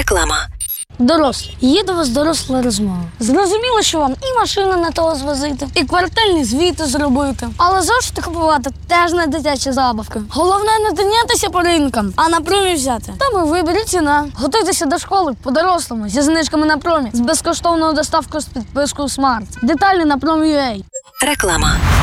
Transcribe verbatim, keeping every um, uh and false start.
Реклама. Дорослі, є до вас доросла розмова. Зрозуміло, що вам і машину не того звозити, і квартальні звіти зробити. Але зошити купувати теж не дитячі забавки. Головне не тинятися по ринкам, а на промі взяти. Там і вибір, і ціна. Готуйтеся до школи по-дорослому, зі знижками на промі, з безкоштовною доставкою з підпискою Смарт. Деталі на пром.ua. Реклама.